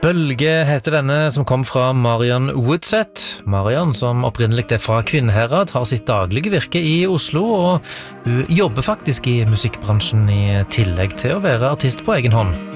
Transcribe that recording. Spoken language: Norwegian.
Bølge heter denne, som kom fra Marion Woodseth. Marion, som opprinnelig er fra Kvinnherad, har sitt daglige virke i Oslo, og hun jobber faktisk i musikkbransjen i tillegg til å være artist på egen hånd.